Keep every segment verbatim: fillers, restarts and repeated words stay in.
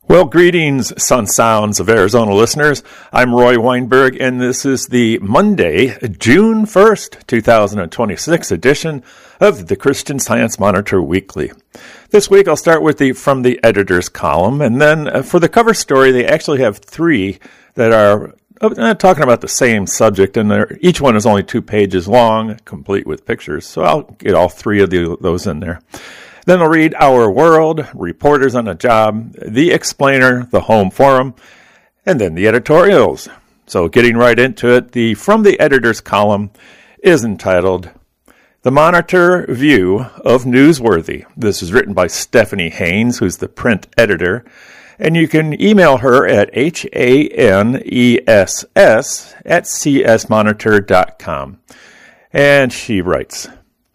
Well, greetings, Sun Sounds of Arizona listeners. I'm Roy Weinberg, and this is the Monday, June first, twenty twenty-six edition of the Christian Science Monitor Weekly. This week, I'll start with the From the Editor's column, and then uh, for the cover story, they actually have three that are uh, talking about the same subject, and each one is only two pages long, complete with pictures, so I'll get all three of the, those in there. Then I'll read Our World, Reporters on a Job, The Explainer, The Home Forum, and then the editorials. So getting right into it, the From the Editor's column is entitled The Monitor View of Newsworthy. This is written by Stephanie Haynes, who's the print editor, and you can email her at H A N E S S at C S monitor dot com. And she writes,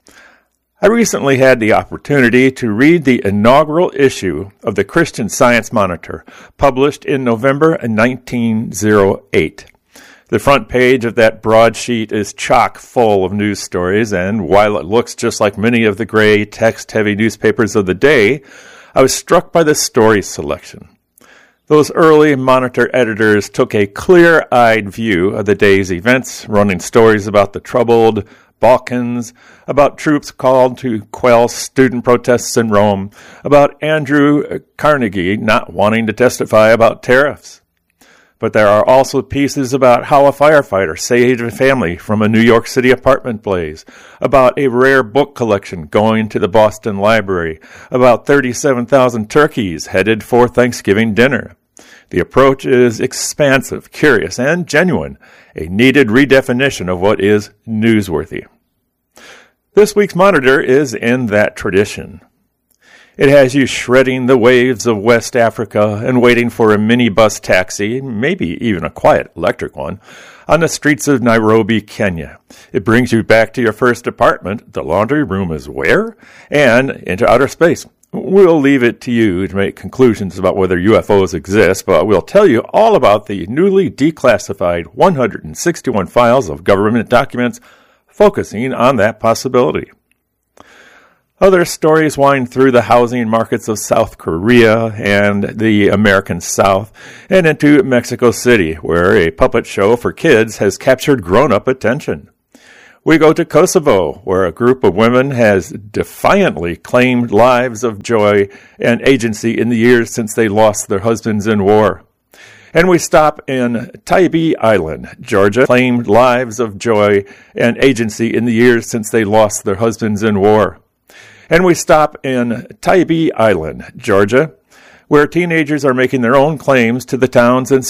I recently had the opportunity to read the inaugural issue of the Christian Science Monitor, published in November nineteen oh eight. The front page of that broadsheet is chock full of news stories, and while it looks just like many of the gray, text-heavy newspapers of the day, I was struck by the story selection. Those early Monitor editors took a clear-eyed view of the day's events, running stories about the troubled Balkans, about troops called to quell student protests in Rome, about Andrew Carnegie not wanting to testify about tariffs. But there are also pieces about how a firefighter saved a family from a New York City apartment blaze, about a rare book collection going to the Boston Library, about thirty-seven thousand turkeys headed for Thanksgiving dinner. The approach is expansive, curious, and genuine, a needed redefinition of what is newsworthy. This week's Monitor is in that tradition. It has you shredding the waves of West Africa and waiting for a minibus taxi, maybe even a quiet electric one, on the streets of Nairobi, Kenya. It brings you back to your first apartment, the laundry room is where, and into outer space. We'll leave it to you to make conclusions about whether U F Os exist, but we'll tell you all about the newly declassified one hundred sixty-one files of government documents focusing on that possibility. Other stories wind through the housing markets of South Korea and the American South and into Mexico City, where a puppet show for kids has captured grown-up attention. We go to Kosovo, where a group of women has defiantly claimed lives of joy and agency in the years since they lost their husbands in war. And we stop in Tybee Island, Georgia, claimed lives of joy and agency in the years since they lost their husbands in war. And we stop in Tybee Island, Georgia, where teenagers are making their own claims to the towns and